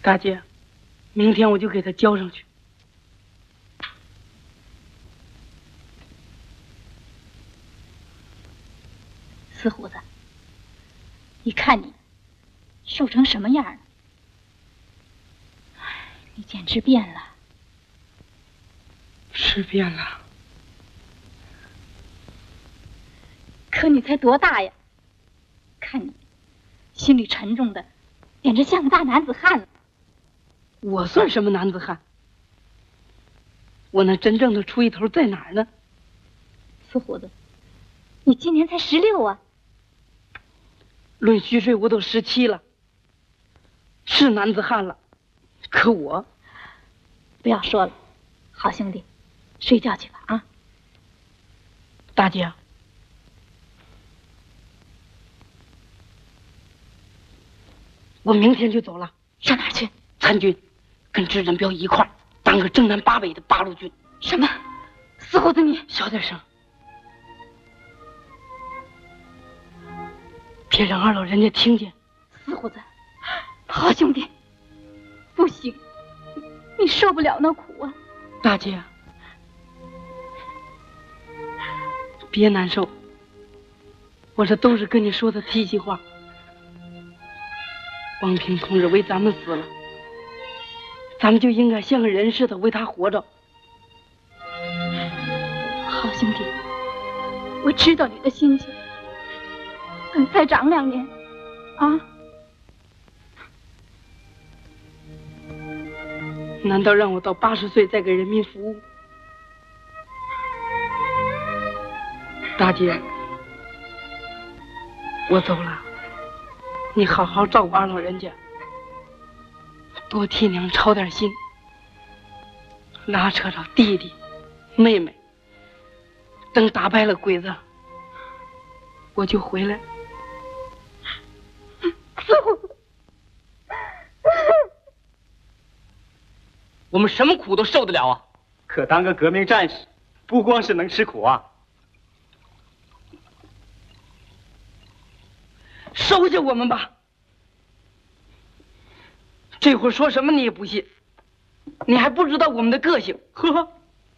大姐，明天我就给他交上去。 死虎子，你看你瘦成什么样了？你简直变了。 是变了。 可你才多大呀？看你心里沉重的，简直像个大男子汉了。 我算什么男子汉？我那真正的出息头在哪儿呢？ 死虎子，你今年才16啊！ 论虚岁我都17了，是男子汉了。可我…… 不要说了，好兄弟，睡觉去吧啊！ 大姐，我明天就走了。 上哪儿去？ 参军，跟支镇彪一块儿当个正南八北的八路军。 什么？死虎子你！ 小点声，别让二老人家听见。 死虎子，好兄弟，不行，你受不了那苦啊！ 大姐，别难受，我这都是跟你说的提气话。王平同志为咱们死了，咱们就应该像个人似的为他活着。 好兄弟，我知道你的心情，等再长2年，啊！ 难道让我到80岁再给人民服务？大姐，我走了，你好好照顾二老人家，多替娘操点心，拉扯着弟弟妹妹，等打败了鬼子，我就回来。 我们什么苦都受得了啊！ 可当个革命战士，不光是能吃苦啊！ 收下我们吧！这会儿说什么你也不信，你还不知道我们的个性。呵。